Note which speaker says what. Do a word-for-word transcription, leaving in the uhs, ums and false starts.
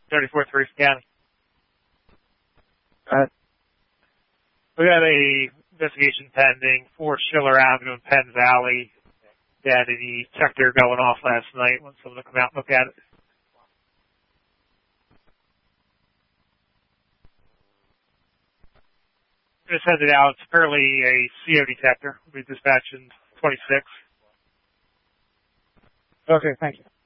Speaker 1: thirty-fourth Reef County.
Speaker 2: Uh,
Speaker 1: We got a investigation pending for Schiller Avenue in Penn Valley. They had a detector going off last night. Want someone to come out and look at it. Just send it out. It's apparently a C O detector. We'll be dispatching twenty-six.
Speaker 2: okay, thank you.